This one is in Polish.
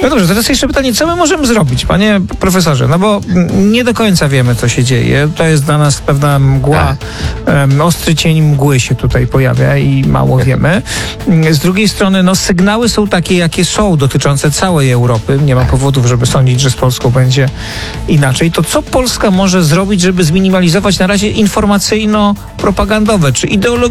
No dobrze, teraz jeszcze pytanie, co my możemy zrobić, panie profesorze? No bo nie do końca wiemy, co się dzieje. To jest dla nas pewna mgła, ostry cień mgły się tutaj pojawia i mało wiemy. Z drugiej strony, no sygnały są takie, jakie są, dotyczące całej Europy. Nie ma powodów, żeby sądzić, że z Polską będzie inaczej. To co Polska może zrobić, żeby zminimalizować na razie informacyjno-propagandowe czy ideologiczne